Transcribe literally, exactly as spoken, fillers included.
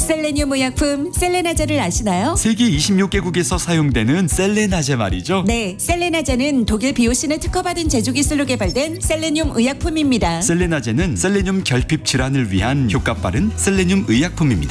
셀레늄 의약품 셀레나제를 아시나요? 세계 이십육 개국에서 사용되는 셀레나제 말이죠. 네, 셀레나제는 독일 비오신을 특허받은 제조 기술로 개발된 셀레늄 의약품입니다. 셀레나제는 셀레늄 결핍 질환을 위한 효과 빠른 셀레늄 의약품입니다.